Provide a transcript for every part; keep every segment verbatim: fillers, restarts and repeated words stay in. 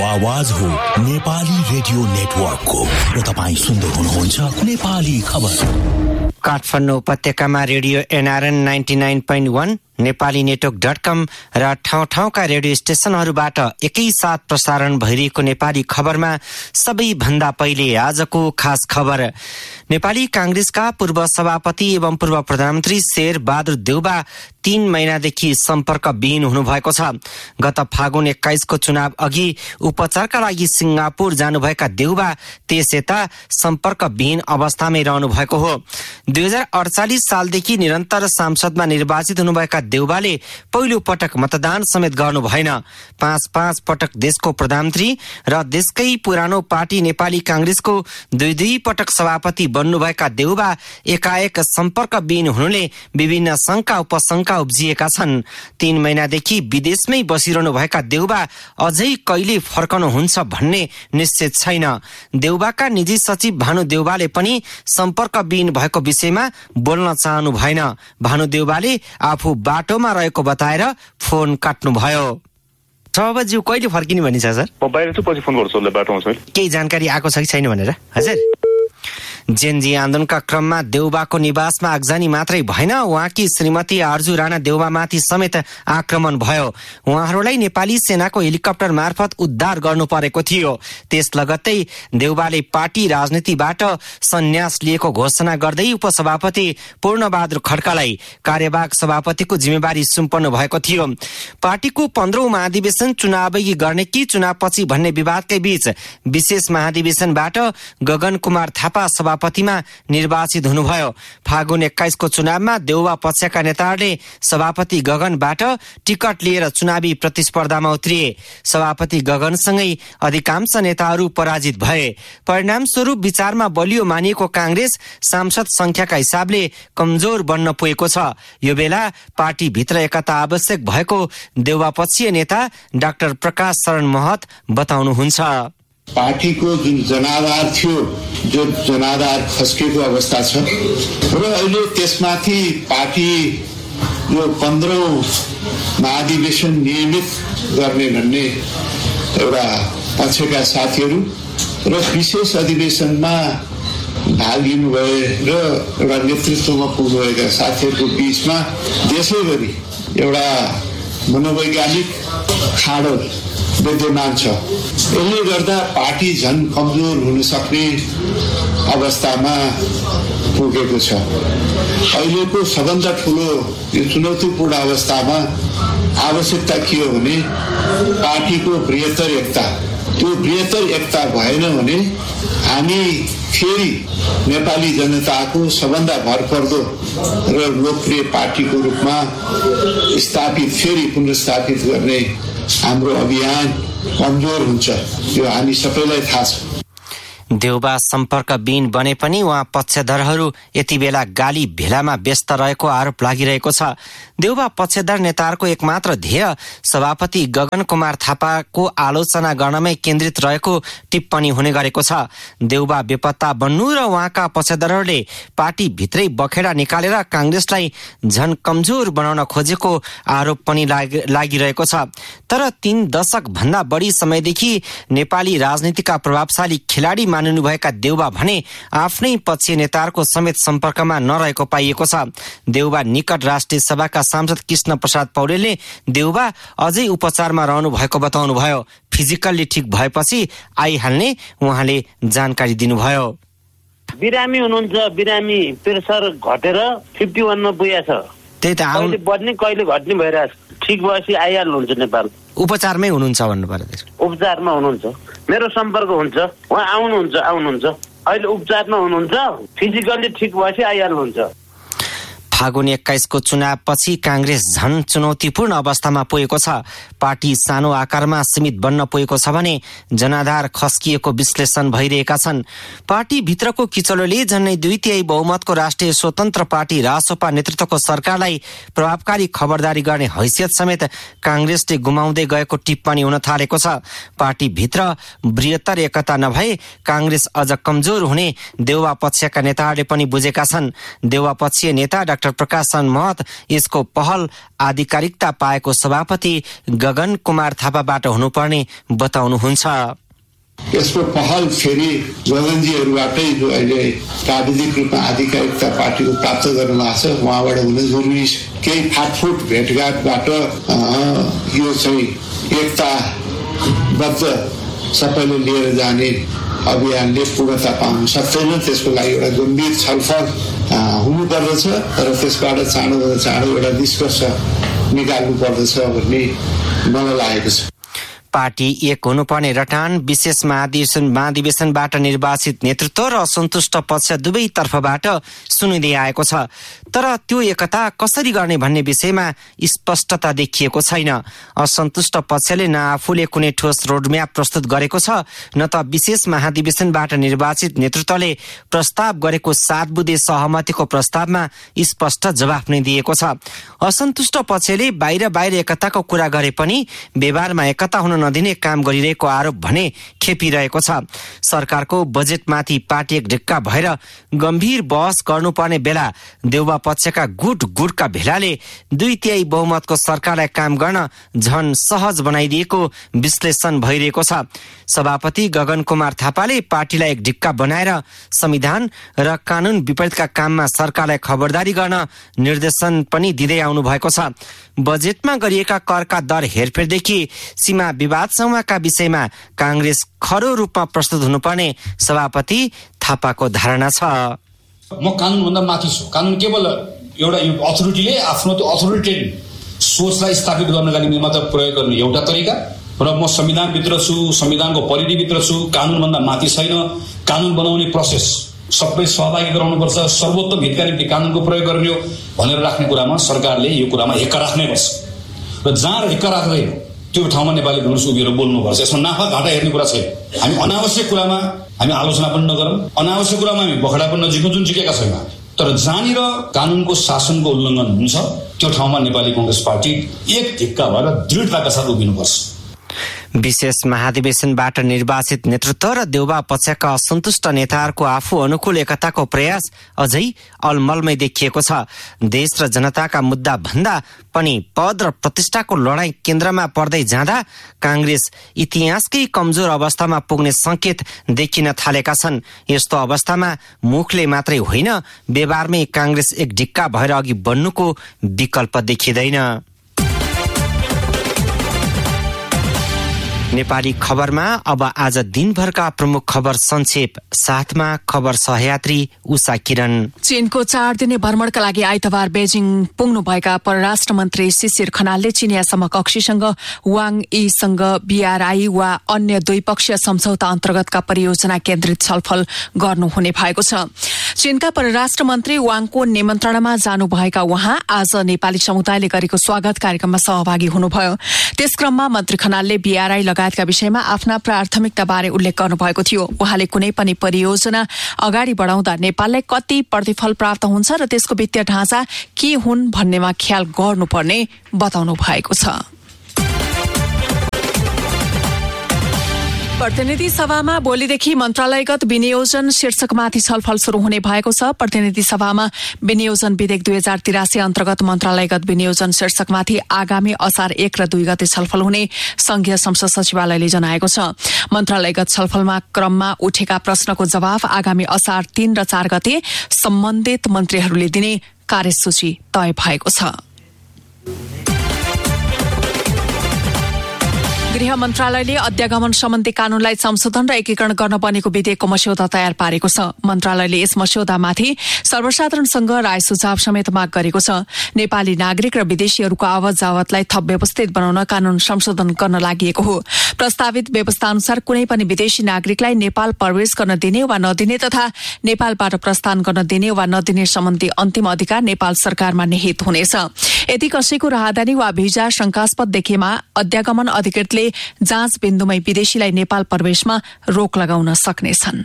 आवाज हो नेपाली रेडियो नेटवर्कको र तपाईं सुन्दै हुनुहुन्छ नेपाली खबर। काठमाडौँ उपत्यकामा radio NRN ninety nine point वन, नेपाली नेटवर्क डट कम र ठाउँ ठाउँका रेडियो स्टेशनहरूबाट एकैसाथ प्रसारण भइरहेको नेपाली खबरमा सबैभन्दा पहिले आजको खास खबर। नेपाली कांग्रेसका पूर्व सभापति एवं पूर्व प्रधानमन्त्री शेर बहादुर देउबा तीन महिनादेखि सम्पर्क विहीन हुनुभएको छ। गत फागुन एक्काइसको चुनाव अघि उपचारका लागि सिंगापुर जानुभएका देउबा त्यस यता सम्पर्क विहीन अवस्थामै रहनु भएको हो। दुई हजार अडचालिस सालदेखि निरन्तर सांसदमा निर्वाचित हुनुभएका देउबाले पहिलो पटक मतदान समेत गर्नु भएन। पाँच पाँच पटक देशको प्रधानमन्त्री र देशकै पुरानो पार्टी नेपाली कांग्रेसको दुई दुई पटक सभापति बन्नुभएका देउबा एकाएक सम्पर्क विहीन हुनुले विभिन्न शंका उपशंका उब्जिएका छन्। तीन महिनादेखि विदेशमै बसिरहनु भएका देउबा अझै कहिले फर्कनुहुन्छ भन्ने निश्चित छैन। देउबाका निजी सचिव भानु देउबाले पनि सम्पर्क विहीन भएको विषयमा बोल्न चाहनु भएन। भानु देउबाले आफू बाटोमा रहेको बताएर फोन काट्नुभयो। सभापतिज्यू कहिले फर्किने भनिन्छ सर? म बाहिर छु, पछि फोन गर्छु उसले बाटोमा छ। केही जानकारी आएको छ कि छैन भनेर? हजुर, जेनजी आन्दोलनका क्रममा देउबाको निवासमा आगजनी मात्रै भएन, उहाँकी श्रीमती आर्जु राणा देउबामाथि समेत आक्रमण भयो। उहाँहरूलाई नेपाली सेनाको हेलिकप्टर मार्फत उद्धार गर्नु परेको थियो। त्यस लगत्तै देउबाले पार्टी राजनीतिबाट सन्यास लिएको घोषणा गर्दै उपसभापति पूर्णबहादुर खड्कालाई कार्यवाहक सभापतिको जिम्मेवारी सुम्पनु भएको थियो। पार्टीको पन्ध्रौं महाधिवेशन चुनावअघि गर्ने कि चुनावपछि भन्ने विवादकै बीच विशेष महाधिवेशनबाट गगन कुमार थापा सभापतिमा निर्वाचित हुनुभयो। फागुन एक्काइसको चुनावमा देउबा पक्षका नेताहरूले सभापति गगनबाट टिकट लिएर चुनावी प्रतिस्पर्धामा उत्रिए। सभापति गगनसँगै अधिकांश नेताहरू पराजित भए। परिणामस्वरूप विचारमा बलियो मानिएको कांग्रेस सांसद संख्याका हिसाबले कमजोर बन्न पुगेको छ। यो बेला पार्टीभित्र एकता आवश्यक भएको देउबा पक्षीय नेता डाक्टर प्रकाश शरण महत बताउनुहुन्छ। पार्टीको जुन जनाधार थियो, जो जनाधार खस्केको अवस्था छ र अहिले त्यसमाथि पार्टी यो पन्ध्रौं महाधिवेशन नियमित गर्ने भन्ने एउटा पक्षका साथीहरू र विशेष अधिवेशनमा भाग लिनुभए र एउटा नेतृत्वमा पुग्नुभएका साथीहरूको बीचमा देशैभरि एउटा मनोवैज्ञानिक खाडल विद्यमान छ। यसले गर्दा पार्टी झन कमजोर हुन सक्ने अवस्थामा पुगेको छ। अहिलेको सबभन्दा ठुलो यो चुनौतीपूर्ण अवस्थामा आवश्यकता के हो भने पार्टीको बृहत्तर एकता। त्यो बृहत्तर एकता भएन भने हामी फेरि नेपाली जनताको सबभन्दा भरपर्दो र लोकप्रिय पार्टीको रूपमा स्थापित फेरि पुनर्स्थापित गर्ने हाम्रो अभियान कमजोर हुन्छ। यो हामी सबैलाई थाहा छ। देउबा सम्पर्क विहीन बने पनि उहाँ पक्षधरहरू यति बेला गाली भेलामा व्यस्त रहेको आरोप लागिरहेको छ। देउबा पक्षधर नेताहरूको एकमात्र ध्येय सभापति गगन कुमार थापाको आलोचना गर्नमै केन्द्रित रहेको टिप्पणी हुने गरेको छ। देउबा बेपत्ता बन्नु र उहाँका पक्षधरहरूले पार्टी भित्रै बखेडा निकालेर कांग्रेसलाई झन कमजोर बनाउन खोजेको आरोप पनि लागिरहेको छ। तर तीन दशक भन्दा बढी समयदेखि नेपाली राजनीतिका प्रभावशाली खेलाडी मानिनुभएका देउबा भने आफ्नै पक्षीय नेताहरूको समेत सम्पर्कमा नरहेको पाइएको छ। देउबा निकट राष्ट्रिय सभाका सांसद कृष्ण प्रसाद पौडेलले देउबा अझै उपचारमा रहनु भएको बताउनुभयो। फिजिकल्ली ठिक भएपछि आइहाल्ने उहाँले जानकारी दिनुभयो। बिरामी हुनुहुन्छ, बिरामी प्रेसर घटेर फिफ्टी वानमा पुगेको छ। त्यही त कहिले बढ्ने कहिले घट्ने भइरहेछ। ठिक भएपछि आइहाल्नुहुन्छ नेपाल। उपचारमै हुनुहुन्छ भन्नु पर्यो। उपचारमा हुनुहुन्छ, मेरो सम्पर्क हुन्छ, उहाँ आउनुहुन्छ आउनुहुन्छ अहिले उपचारमा हुनुहुन्छ। फिजिकल्ली ठिक भएपछि आइहाल्नुहुन्छ। फागुन एक्काइसको चुनावपछि कांग्रेस झन चुनौतीपूर्ण अवस्थामा पुगेको छ। पार्टी सानो आकारमा सीमित बन्न पुगेको छ भने जनाधार खस्किएको विश्लेषण भइरहेका छन्। पार्टी भित्रको किचलोले झन्नै दुई तिहाई बहुमतको राष्ट्रिय स्वतन्त्र पार्टी रासोपा नेतृत्वको सरकारलाई प्रभावकारी खबरदारी गर्ने हैसियत समेत कांग्रेसले गुमाउँदै गएको टिप्पणी हुन थालेको छ। पार्टी भित्र बृहत्तर एकता नभए कांग्रेस अझ कमजोर हुने देउबा पक्षका नेताहरूले पनि बुझेका छन्। देउबा पक्षीय नेता डाक्टर पाठक प्रकाशन महत यसको पहल आधिकारिकता पाएको सभापति गगन कुमार थापाबाट हुनुपर्ने बताउनुहुन्छ। यसको पहल फेरि गगनजीहरूबाटै जो अहिले प्राविधिक रूपमा आधिकारिकता पार्टीको प्राप्त गर्न भएको छ उहाँबाट हुन जरुरी छ। केही फाटफुट भेटघाटबाट यो चाहिँ एकताबद्ध सबैले लिएर जाने अभियानले पूर्णता पाउन सक्दैन। त्यसको लागि एउटा गम्भीर छलफल हुनुपर्दछ तर त्यसबाट चाँडोभन्दा चाँडो एउटा निष्कर्ष निकाल्नु पर्दछ भन्ने मलाई लागेको छ। पार्टी एक हुनुपर्ने रटान विशेष महाधिवेशन महाधिवेशनबाट निर्वाचित नेतृत्व र असन्तुष्ट पक्ष दुवै तर्फबाट सुनिँदै आएको छ। तर त्यो एकता कसरी गर्ने भन्ने विषयमा स्पष्टता देखिएको छैन। असन्तुष्ट पक्षले न आफूले कुनै ठोस रोडम्याप प्रस्तुत गरेको छ न त विशेष महाधिवेशनबाट निर्वाचित नेतृत्वले प्रस्ताव गरेको सात बुँदे सहमतिको प्रस्तावमा स्पष्ट जवाफ नै दिएको छ। असन्तुष्ट पक्षले बाहिर बाहिर एकताको कुरा गरे पनि व्यवहारमा एकता हुन नदिने काम गरिरहेको आरोप भने खेपिरहेको छ। सरकारको बजेटमाथि पार्टी एक ढिक्का भएर गम्भीर बहस गर्नुपर्ने बेला देउबा पक्षका गुट गुटका भेलाले दुई तिहाई बहुमतको सरकारलाई काम गर्न झन सहज बनाइदिएको विश्लेषण भइरहेको छ। सभापति गगन कुमार थापाले पार्टीलाई एक ढिक्का बनाएर संविधान र कानून विपरीतका काममा सरकारलाई खबरदारी गर्न निर्देशन पनि दिँदै आउनु भएको छ। बजेटमा गरिएका करका दर हेरफेरदेखि सीमा विवादसम्मका विषयमा कांग्रेस खरो रूपमा प्रस्तुत हुनुपर्ने सभापति थापाको धारणा छ। म कानूनभन्दा माथि छु। कानून केवल एउटा अथोरिटीले आफ्नो त्यो अथोरिटेटिभ सोचलाई स्थापित गर्नका निम्ति मात्र प्रयोग गर्ने एउटा तरिका र म संविधानभित्र छु, संविधानको परिधिभित्र छु, कानूनभन्दा माथि छैन। कानून बनाउने प्रोसेस सबै सहभागी गराउनुपर्छ, सर्वोत्तम हितका निम्ति कानूनको प्रयोग गर्ने हो भनेर राख्ने कुरामा सरकारले यो कुरामा हेक्का राख्नै पर्छ र जहाँ हेक्का राख्दैन त्यो ठाउँमा नेपाली कांग्रेस उभिएर बोल्नुपर्छ। यसमा नाफा घाटा हेर्ने कुरा छैन। हामी अनावश्यक कुरामा हामी आलोचना पनि नगरौँ, अनावश्यक कुरामा हामी बखडा पनि नजिकौँ जुन जिकेका छैन। तर जहाँनिर कानूनको शासनको उल्लङ्घन हुन्छ त्यो ठाउँमा नेपाली कांग्रेस पार्टी एक ढिक्का भएर दृढताका साथ उभिनुपर्छ। विशेष महाधिवेशनबाट निर्वाचित नेतृत्व र देउबा पक्षका असन्तुष्ट नेताहरूको आफू अनुकूल एकताको प्रयास अझै अलमलमै देखिएको छ। देश र जनताका मुद्दा भन्दा पनि पद र प्रतिष्ठाको लडाईँ केन्द्रमा पर्दै जाँदा कांग्रेस इतिहासकै कमजोर अवस्थामा पुग्ने संकेत देखिन थालेका छन्। यस्तो अवस्थामा मुखले मात्रै होइन व्यवहारमै कांग्रेस एक ढिक्का भएर अघि बढ्नुको विकल्प देखिँदैन। नेपाली खबरमा अब आज दिनभरका प्रमुख खबर संक्षेप साथमा खबर सहयात्री उषा किरण। चीनको चार दिने भ्रमणका लागि आइतबार बेजिङ पुग्नुभएका परराष्ट्र मन्त्री शिशिर खनालले चिनिया समकक्षीसँग वाङ ईसँग बीआरआई वा अन्य द्विपक्षीय सम्झौता अन्तर्गतका परियोजना केन्द्रित छलफल गर्नुहुने भएको छ। चीनका परराष्ट्र मन्त्री वाङको निमन्त्रणामा जानुभएका उहाँ आज नेपाली समुदायले गरेको स्वागत कार्यक्रममा सहभागी हुनुभयो। त्यस क्रममा मन्त्री खनालले बीआरआई लगायतका विषयमा आफ्ना प्राथमिकताबारे उल्लेख गर्नुभएको थियो। उहाँले कुनै पनि परियोजना अगाडि बढाउँदा नेपाललाई कति प्रतिफल प्राप्त हुन्छ र त्यसको वित्तीय ढाँचा के हुन् भन्नेमा ख्याल गर्नुपर्ने बताउनु भएको छ। प्रतिनिधि सभामा भोलिदेखि मन्त्रालयगत विनियोजन शीर्षकमाथि छलफल शुरू हुने भएको छ। प्रतिनिधि सभामा विनियोजन विधेयक दुई हजार तिरासी अन्तर्गत मन्त्रालयगत विनियोजन शीर्षकमाथि आगामी असार एक र दुई गते छलफल हुने संघीय संसद सचिवालयले जनाएको छ। मन्त्रालयगत छलफलमा क्रममा उठेका प्रश्नको जवाफ आगामी असार तीन र चार गते सम्बन्धित मन्त्रीहरूले दिने कार्यसूची तय भएको छ। गृह मन्त्रालयले अध्यागमन सम्बन्धी कानूनलाई संशोधन र एकीकरण गर्न बनेको विधेयकको मस्यौदा तयार पारेको छ। मन्त्रालयले यस मस्यौदामाथि सर्वसाधारणसँग राय सुझाव समेत माग गरेको छ। नेपाली नागरिक र विदेशीहरूको आवत जावतलाई थप व्यवस्थित बनाउन कानून संशोधन गर्न लागि हो। प्रस्तावित व्यवस्था अनुसार कुनै पनि विदेशी नागरिकलाई नेपाल प्रवेश गर्न दिने वा नदिने तथा नेपालबाट प्रस्थान गर्न दिने वा नदिने सम्बन्धी अन्तिम अधिकार नेपाल सरकारमा निहित हुनेछ। यदि कसैको राहदानी वा भिजा शंकास्पद देखेमा अध्यागमन अधिकृतले जाँच बिन्दुमै विदेशीलाई नेपाल प्रवेशमा रोक लगाउन सक्नेछन्।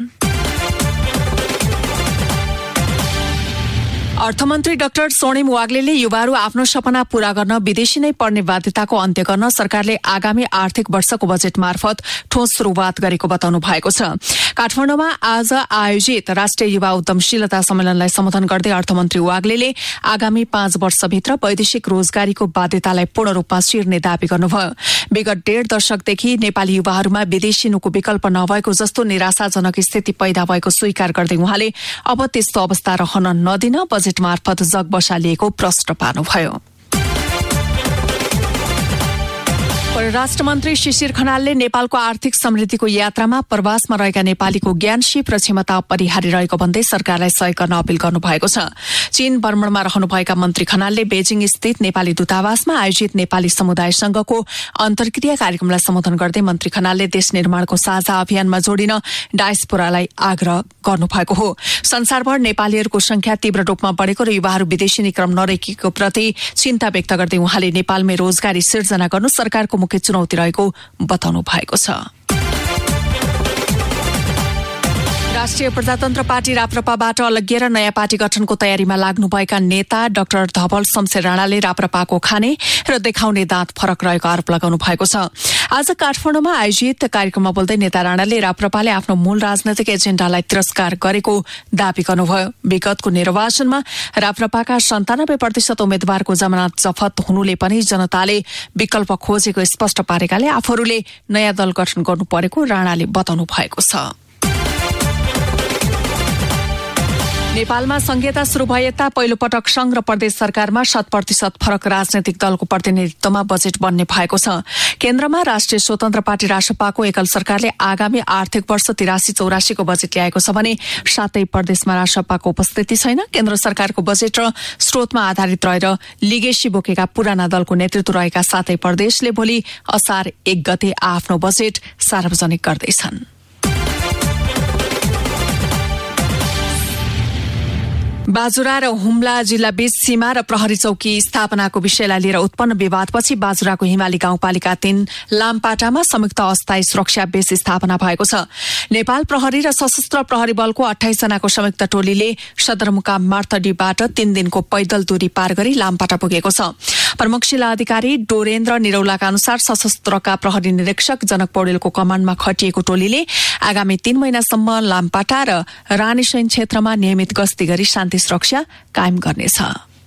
अर्थमन्त्री डाक्टर स्वर्णिम वाग्लेले युवाहरू आफ्नो सपना पूरा गर्न विदेशी नै पढ्ने बाध्यताको अन्त्य गर्न सरकारले आगामी आर्थिक वर्षको बजेट मार्फत ठोस शुरूआत गरेको बताउनु भएको छ। काठमाडौँमा आज आयोजित राष्ट्रिय युवा उद्यमशीलता सम्मेलनलाई सम्बोधन गर्दै अर्थमन्त्री वाग्लेले आगामी पाँच वर्षभित्र वैदेशिक रोजगारीको बाध्यतालाई पूर्ण रूपमा चिर्ने दावी गर्नुभयो। विगत डेढ दशकदेखि नेपाली युवाहरूमा विदेशिनुको विकल्प नभएको जस्तो निराशाजनक स्थिति पैदा भएको स्वीकार गर्दै उहाँले अब त्यस्तो अवस्था रहन नदिन बजेट मार्फत जग बसालिएको प्रश्न पार्नुभयो। परराष्ट्र मन्त्री शिशिर खनालले नेपालको आर्थिक समृद्धिको यात्रामा प्रवासमा रहेका नेपालीको ज्ञान सिप र क्षमता अपरिहार्य रहेको भन्दै सरकारलाई सहयोग गर्न अपील गर्नुभएको छ। चीन भ्रमणमा रहनुभएका मन्त्री खनालले बेजिङ स्थित नेपाली दूतावासमा आयोजित नेपाली समुदाय संघको अन्तर्क्रिया कार्यक्रमलाई सम्बोधन गर्दै मन्त्री खनालले देश निर्माणको साझा अभियानमा जोडिन डायस्पोरालाई आग्रह गर्नुभएको हो। संसारभर नेपालीहरूको संख्या तीव्र रूपमा बढेको र युवाहरू विदेशी क्रम नरोकेको प्रति चिन्ता व्यक्त गर्दै उहाँले नेपालमै रोजगारी सिर्जना गर्नु सरकारको मुख्य चुनौती रहेको बताउनु भएको छ। राष्ट्रिय प्रजातन्त्र पार्टी राप्रपाबाट अलग्गिएर नयाँ पार्टी गठनको तयारीमा लाग्नुभएका नेता डाक्टर धवल शमशेर राणाले राप्रपाको खाने र देखाउने दाँत फरक रहेको आरोप लगाउनु भएको छ। आज काठमाडौँमा आयोजित कार्यक्रममा बोल्दै नेता राणाले राप्रपाले आफ्नो मूल राजनैतिक एजेण्डालाई तिरस्कार गरेको दावी गर्नुभयो। विगतको निर्वाचनमा राप्रपाका सन्तानब्बे प्रतिशत उम्मेद्वारको जमानत जफत हुनुले पनि जनताले विकल्प खोजेको स्पष्ट पारेकाले आफूहरूले नयाँ दल गठन गर्नु परेको राणाले बताउनु भएको छ। नेपालमा संघीयता शुरू भए यता पहिलो पटक संघ र प्रदेश सरकारमा शत प्रतिशत फरक राजनैतिक दलको प्रतिनिधित्वमा बजेट बन्ने भएको छ। केन्द्रमा राष्ट्रिय स्वतन्त्र पार्टी रासपाको एकल सरकारले आगामी आर्थिक वर्ष तिरासी चौरासीको बजेट ल्याएको छ भने सातै प्रदेशमा रासपाको उपस्थिति छैन। केन्द्र सरकारको बजेट र स्रोतमा आधारित रहेर लिगेसी बोकेका पुराना दलको नेतृत्व रहेका सातै प्रदेशले भोलि असार एक गते आफ्नो बजेट सार्वजनिक गर्दैछन्। बाजुरा र हुम्ला जिल्ला बीच सीमा र प्रहरी चौकी स्थापनाको विषयलाई लिएर उत्पन्न विवादपछि बाजुराको हिमाली गाउँपालिका तीन लामपाटामा संयुक्त अस्थायी सुरक्षा बेस स्थापना भएको छ। नेपाल प्रहरी र सशस्त्र प्रहरी बलको अठाइस जनाको संयुक्त टोलीले सदरमुकाम मार्थडीबाट तीन दिनको पैदल दूरी पार गरी लामपाटा पुगेको छ। प्रमुख जिल्ला अधिकारी डोरेन्द्र निरौलाका अनुसार सशस्त्रका प्रहरी निरीक्षक जनक पौडेलको कमान्डमा खटिएको टोलीले आगामी तीन महिनासम्म लामपाटा र रानीसैन क्षेत्रमा नियमित गस्ती गरी शान्ति सुरक्षा कायम गर्नेछ।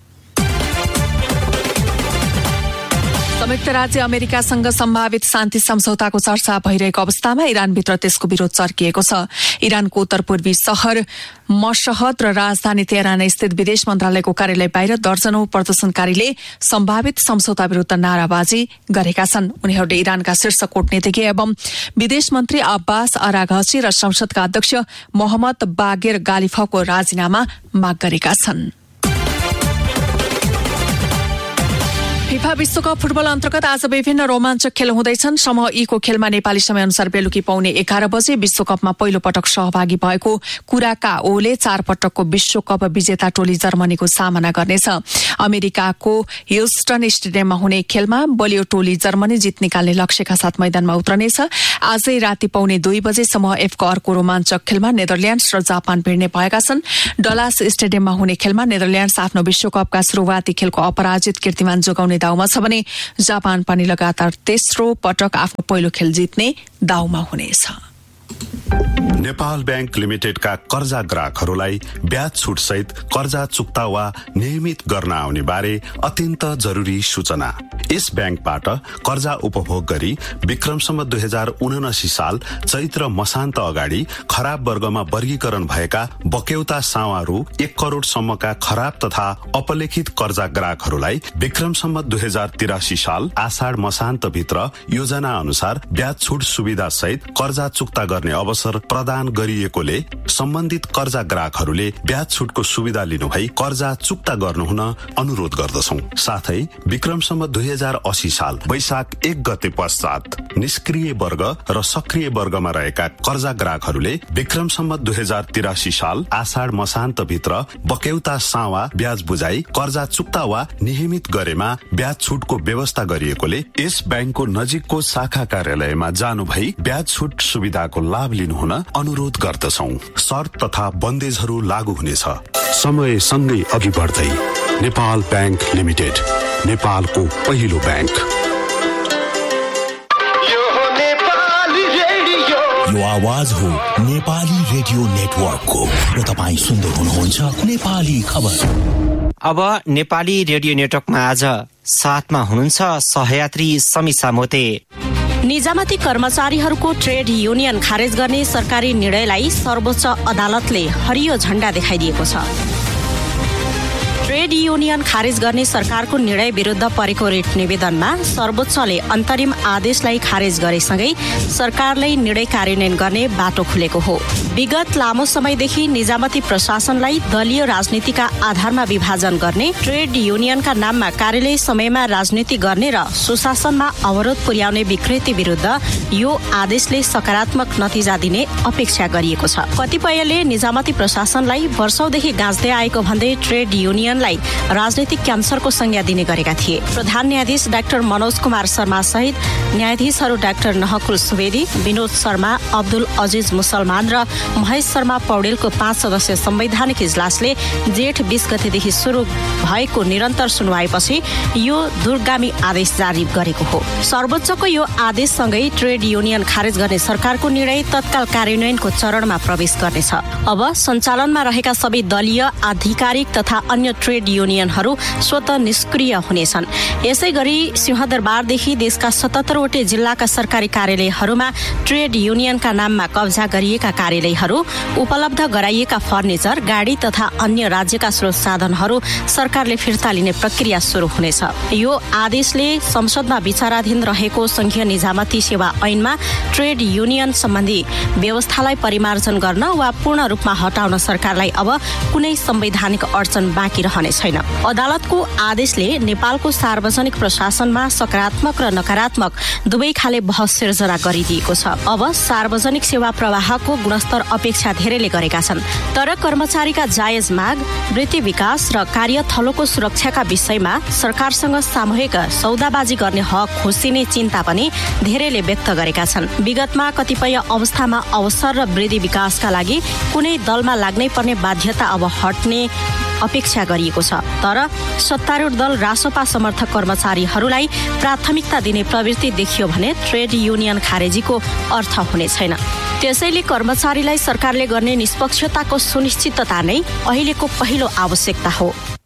संयुक्त राज्य अमेरिकासँग सम्भावित शान्ति सम्झौताको चर्चा भइरहेको अवस्थामा इरानभित्र त्यसको विरोध चर्किएको छ। इरानको उत्तर पूर्वी शहर मशहद र राजधानी तेहरान स्थित विदेश मन्त्रालयको कार्यालय बाहिर दर्जनौं प्रदर्शनकारीले सम्भावित सम्झौता विरूद्ध नाराबाजी गरेका छन्। उनीहरूले इरानका शीर्ष कूटनीतिज्ञ एवं विदेश मन्त्री अब्बास अराघची र संसदका अध्यक्ष मोहम्मद बागेर गालिफको राजीनामा माग गरेका छन्। फिफा विश्वकप फुटबल अन्तर्गत आज विभिन्न रोमाञ्चक खेल हुँदैछन्। समूह ई को खेलमा नेपाली समयअनुसार बेलुकी पाउने एघार बजे विश्वकपमा पहिलो पटक सहभागी भएको कुराकाओले चार पटकको विश्वकप विजेता टोली जर्मनीको सामना गर्नेछ। अमेरिकाको ह्युस्टन स्टेडियममा हुने खेलमा बलियो टोली जर्मनी जित निकाल्ने लक्ष्यका साथ मैदानमा उत्रनेछ। आजै राति पाउने दुई बजे समूह एफको अर्को रोमाञ्चक खेलमा नेदरल्याण्ड्स र जापान भिड्ने भएका छन्। डलास स्टेडियममा हुने खेलमा नेदरल्याण्ड्स आफ्नो विश्वकपका शुरूआती खेलको अपराजित कीर्तिमान जोगाउने दाउमा छ भने जापान पनि लगातार तेस्रो पटक आफ्नो पहिलो खेल जित्ने दाउमा हुनेछ। नेपाल बैंक लिमिटेडका कर्जा ग्राहकहरूलाई ब्याज छुट सहित कर्जा चुक्ता वा नियमित गर्न आउने बारे अत्यन्त जरुरी सूचना। यस बैंकबाट कर्जा उपभोग गरी विक्रमसम्म दुई हजार उनासी साल चैत्र मसान्त अगाडि खराब वर्गमा वर्गीकरण भएका बक्यौता सावारू एक करोड़सम्मका खराब तथा अपलेखित कर्जा ग्राहकहरूलाई विक्रमसम्म दुई हजार तिरासी साल आषाढ मसान्त भित्र योजना अनुसार ब्याज छुट सुविधा सहित कर्जा चुक्ता गर्ने अवसर प्रदान गरिएकोले सम्बन्धित कर्जा ग्राहकहरूले ब्याज छुटको सुविधा लिनुभई कर्जा चुक्ता गर्नुहुन अनुरोध गर्दछौं। साथै विक्रमसम्म दुई हजार अस्सी साल वैशाख एक गते पश्चात निष्क्रिय वर्ग र सक्रिय वर्गमा रहेका कर्जा ग्राहकहरूले विक्रमसम्म दुई हजार तिरासी साल आषाढ मसान्त भित्र बक्यौता सावा ब्याज बुझाई कर्जा चुक्ता वा नियमित गरेमा ब्याज छुटको व्यवस्था गरिएकोले यस बैंकको नजिकको शाखा कार्यालयमा जानु भई ब्याज छुट सुविधाको लाभ लिनुहुन अनुरोध गर्दछौं। शर्त तथा बन्देजहरू लागू हुनेछ। समय सँगै अघि बढ्दै नेपाल बैंक लिमिटेड, नेपालको पहिलो बैंक। You are आवाज हो नेपाली रेडियो नेटवर्कको र तपाईँ सुन्दै हुनुहुन्छ नेपाली खबर। अब नेपाली रेडियो नेटवर्कमा आज साथमा हुनुहुन्छ सहयात्री समीसा मोते। निजामती कर्मचारीहरूको ट्रेड युनियन खारेज गर्ने सरकारी निर्णयलाई सर्वोच्च अदालतले हरियो झण्डा देखाइदिएको छ। ट्रेड युनियन खारेज गर्ने सरकारको निर्णय विरुद्ध परेको रिट निवेदनमा सर्वोच्चले अन्तरिम आदेशलाई खारेज गरेसँगै सरकारलाई निर्णय कार्यान्वयन गर्ने बाटो खुलेको हो। विगत लामो समयदेखि निजामती प्रशासनलाई दलीय राजनीतिका आधारमा विभाजन गर्ने, ट्रेड युनियनका नाममा कार्यालय समयमा राजनीति गर्ने र सुशासनमा अवरोध पुर्याउने विकृति विरुद्ध यो आदेशले सकारात्मक नतिजा दिने अपेक्षा गरिएको छ। कतिपयले निजामती प्रशासनलाई वर्षौंदेखि गाँच्दै आएको भन्दै ट्रेड युनियन राजनीतिक क्यान्सरको संज्ञा दिने गरेका थिए। प्रधान न्यायाधीश डाक्टर मनोज कुमार शर्मा सहित न्यायाधीशहरू डाक्टर नहकुल सुवेदी, विनोद शर्मा, अब्दुल अजिज मुसलमान र महेश शर्मा पौडेलको पाँच सदस्यीय संवैधानिक इजलासले जेठ बीस गतेदेखि शुरू भएको निरन्तर सुनवाईपछि यो दूरगामी आदेश जारी गरेको हो। सर्वोच्चको यो आदेशसँगै ट्रेड युनियन खारेज गर्ने सरकारको निर्णय तत्काल कार्यान्वयनको चरणमा प्रवेश गर्नेछ। अब सञ्चालनमा रहेका सबै दलीय, आधिकारिक तथा अन्य ट्रेड युनियनहरू स्वतः निष्क्रिय हुनेछन्। यसै गरी सिंहदरबारदेखि देशका सतहत्तरवटै जिल्लाका सरकारी कार्यालयहरूमा ट्रेड युनियनका नाममा कब्जा गरिएका कार्यालयहरू, उपलब्ध गराइएका फर्निचर, गाडी तथा अन्य राज्यका स्रोत साधनहरू सरकारले फिर्ता लिने प्रक्रिया शुरू हुनेछ। यो आदेशले संसदमा विचाराधीन रहेको संघीय निजामती सेवा ऐनमा ट्रेड युनियन सम्बन्धी व्यवस्थालाई परिमार्जन गर्न वा पूर्ण रूपमा हटाउन सरकारलाई अब कुनै संवैधानिक अडचन बाँकी रहने छैन। अदालतको आदेशले नेपालको सार्वजनिक प्रशासनमा सकारात्मक र नकारात्मक दुवै खाले बहस सिर्जना गरिदिएको छ। अब सार्वजनिक सेवा प्रवाहको गुणस्तर अपेक्षा धेरैले गरेका छन्, तर कर्मचारीका जायज माग, वृत्ति विकास र कार्यथलोको सुरक्षाका विषयमा सरकारसँग सामूहिक सौदाबाजी गर्ने हक खोसिने चिन्ता पनि धेरैले व्यक्त गरेका छन्। विगतमा कतिपय अवस्थामा अवसर र वृद्धि विकासका लागि कुनै दलमा लाग्नै पर्ने बाध्यता अब हट्ने अपेक्षा गरिएको छ, तर सत्तारूढ दल रासपा समर्थक कर्मचारीहरूलाई प्राथमिकता दिने प्रवृत्ति देखियो भने ट्रेड युनियन खारेजीको अर्थ हुने छैन। त्यसैले कर्मचारीलाई सरकारले गर्ने निष्पक्षताको सुनिश्चितता नै अहिलेको पहिलो आवश्यकता हो।